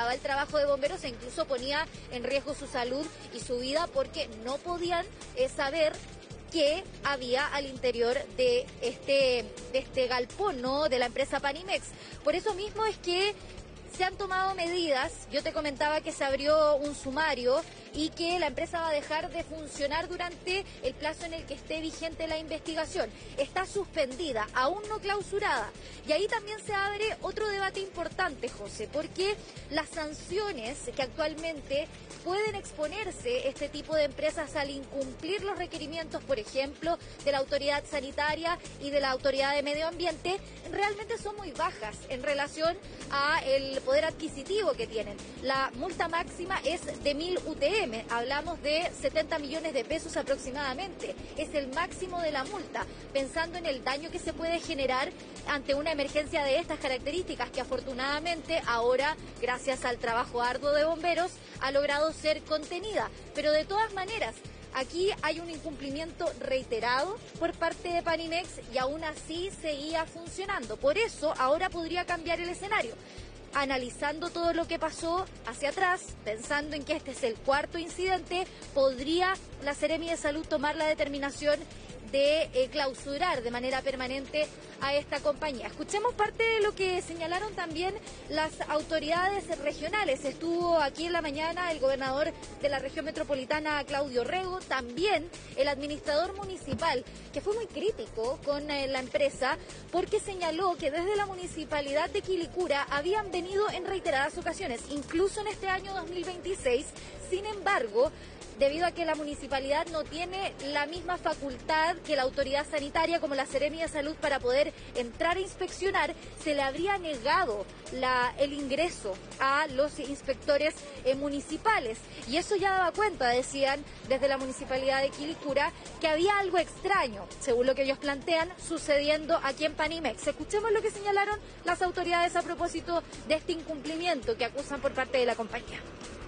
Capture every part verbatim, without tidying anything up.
paralizaba el trabajo de bomberos e incluso ponía en riesgo su salud y su vida porque no podían eh, saber qué había al interior de este, de este galpón, ¿no?, de la empresa Panimex. Por eso mismo es que se han tomado medidas. Yo te comentaba que se abrió un sumario y que la empresa va a dejar de funcionar durante el plazo en el que esté vigente la investigación. Está suspendida, aún no clausurada. Y ahí también se abre otro debate importante, José, porque las sanciones que actualmente pueden exponerse este tipo de empresas al incumplir los requerimientos, por ejemplo, de la autoridad sanitaria y de la autoridad de medio ambiente, realmente son muy bajas en relación a el poder adquisitivo que tienen. La multa máxima es de mil U T M, hablamos de setenta millones de pesos aproximadamente, es el máximo de la multa, pensando en el daño que se puede generar ante una emergencia de estas características, que afortunadamente ahora, gracias al trabajo arduo de bomberos, ha logrado ser contenida. Pero de todas maneras, aquí hay un incumplimiento reiterado por parte de Panimex y aún así seguía funcionando. Por eso ahora podría cambiar el escenario. Analizando todo lo que pasó hacia atrás, pensando en que este es el cuarto incidente, podría la Seremi de Salud tomar la determinación de eh, clausurar de manera permanente a esta compañía. Escuchemos parte de lo que señalaron también las autoridades regionales. Estuvo aquí en la mañana el gobernador de la región metropolitana, Claudio Rego, también el administrador municipal, que fue muy crítico con eh, la empresa porque señaló que desde la municipalidad de Quilicura habían venido en reiteradas ocasiones, incluso en este año dos mil veintiséis. Sin embargo, debido a que la municipalidad no tiene la misma facultad que la autoridad sanitaria como la Seremi de Salud para poder entrar a inspeccionar, se le habría negado la, el ingreso a los inspectores eh, municipales. Y eso ya daba cuenta, decían desde la municipalidad de Quilicura, que había algo extraño, según lo que ellos plantean, sucediendo aquí en Panimex. Escuchemos lo que señalaron las autoridades a propósito de este incumplimiento que acusan por parte de la compañía.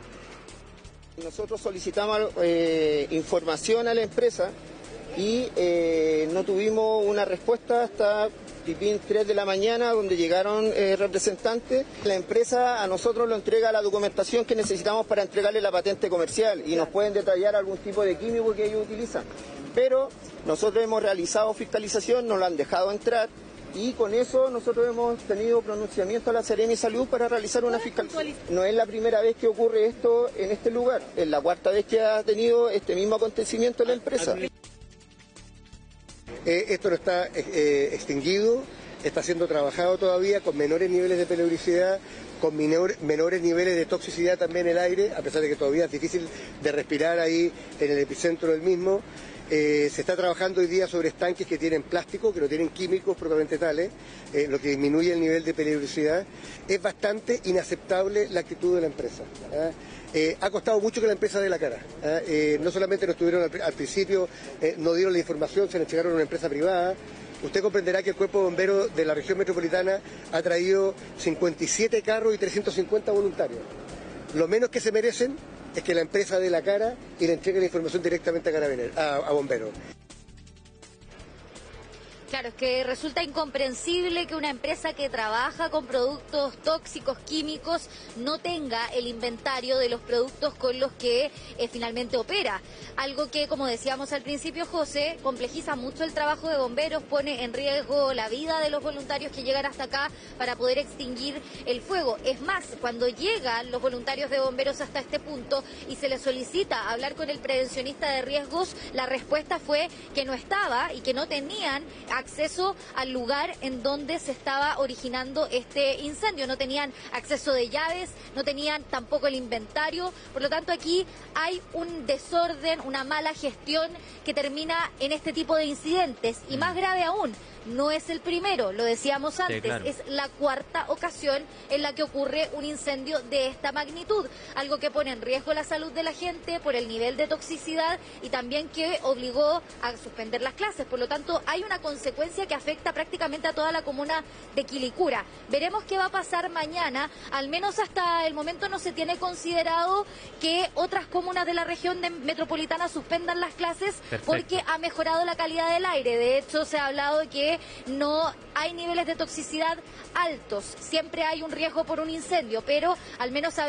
Nosotros solicitamos eh, información a la empresa y eh, no tuvimos una respuesta hasta tipín tres de la mañana, donde llegaron eh, representantes. La empresa a nosotros lo entrega la documentación que necesitamos para entregarle la patente comercial y nos pueden detallar algún tipo de químico que ellos utilizan. Pero nosotros hemos realizado fiscalización, nos lo han dejado entrar. Y con eso nosotros hemos tenido pronunciamiento a la Seremi de Salud para realizar una fiscalización. No es la primera vez que ocurre esto en este lugar, es la cuarta vez que ha tenido este mismo acontecimiento en la empresa. Eh, esto no está eh, extinguido, está siendo trabajado todavía con menores niveles de peligrosidad, con menor, menores niveles de toxicidad también en el aire, a pesar de que todavía es difícil de respirar ahí en el epicentro del mismo. Eh, se está trabajando hoy día sobre estanques que tienen plástico, que no tienen químicos propiamente tales, eh, lo que disminuye el nivel de peligrosidad. Es bastante inaceptable la actitud de la empresa. ¿eh? Eh, ha costado mucho que la empresa dé la cara. ¿eh? Eh, no solamente no estuvieron al, al principio, eh, no dieron la información, se la entregaron a una empresa privada. Usted comprenderá que el Cuerpo de Bomberos de la región metropolitana ha traído cincuenta y siete carros y trescientos cincuenta voluntarios. Lo menos que se merecen es que la empresa dé la cara y le entregue la información directamente a, Carabineros, a, a bomberos. Claro, es que resulta incomprensible que una empresa que trabaja con productos tóxicos, químicos, no tenga el inventario de los productos con los que eh, finalmente opera. Algo que, como decíamos al principio, José, complejiza mucho el trabajo de bomberos, pone en riesgo la vida de los voluntarios que llegan hasta acá para poder extinguir el fuego. Es más, cuando llegan los voluntarios de bomberos hasta este punto y se les solicita hablar con el prevencionista de riesgos, la respuesta fue que no estaba y que no tenían acceso al lugar en donde se estaba originando este incendio. No tenían acceso de llaves, no tenían tampoco el inventario. Por lo tanto, aquí hay un desorden, una mala gestión que termina en este tipo de incidentes. Y más grave aún, no es el primero, lo decíamos antes, sí, claro. Es la cuarta ocasión en la que ocurre un incendio de esta magnitud, algo que pone en riesgo la salud de la gente por el nivel de toxicidad y también que obligó a suspender las clases. Por lo tanto, hay una consecuencia que afecta prácticamente a toda la comuna de Quilicura. Veremos qué va a pasar mañana. Al menos hasta el momento no se tiene considerado que otras comunas de la región de metropolitana suspendan las clases. Perfecto. Porque ha mejorado la calidad del aire. De hecho, se ha hablado de que no hay niveles de toxicidad altos. Siempre hay un riesgo por un incendio, pero al menos